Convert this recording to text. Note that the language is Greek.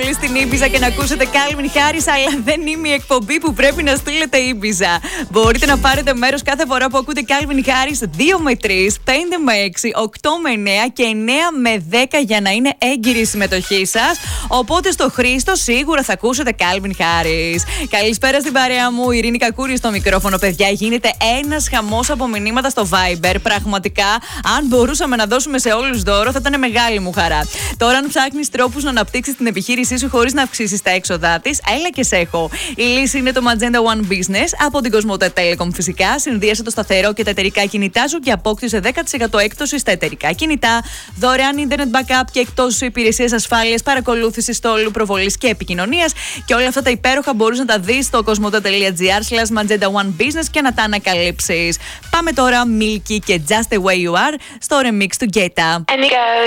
όλοι στην Ήμπιζα και να ακούσετε Calvin Harris, αλλά δεν είμαι η εκπομπή που πρέπει να στείλετε Ήμπιζα. Μπορείτε να πάρετε μέρος κάθε φορά που ακούτε Calvin Harris 2 με 3, 5 με 6, 8 με 9 και 9 με 10 για να είναι έγκυρη η συμμετοχή σας. Οπότε στο Χρήστο σίγουρα θα ακούσετε Calvin Harris. Καλησπέρα στην παρέα μου, Ειρήνη Κακούρη στο μικρόφωνο, παιδιά. Γίνεται ένας χαμός από μηνύματα στο Viber. Πραγματικά, αν μπορούσαμε να δώσουμε σε όλους δώρο, θα ήταν μεγάλη μου χαρά. Τώρα, αν ψάχνεις τρόπους να αναπτύξεις την επιχείρησή σου χωρίς να αυξήσεις τα έξοδά της, έλα και σε έχω. Η λύση είναι το Magenta One Business από την Cosmote Telecom φυσικά. Συνδύασε το σταθερό και τα εταιρικά κινητά σου και απόκτησε 10% έκπτωση στα εταιρικά κινητά, δωρεάν internet backup και εκτός υπηρεσίες ασφάλειας, παρακολούθηση στόλου, προβολής και επικοινωνίας. Και όλα αυτά τα υπέροχα μπορείς να τα δεις στο cosmote.gr/Magenta One Business και να τα ανακαλύψεις. Πάμε τώρα, Milky και Just the Way You Are στο remix του Guetta.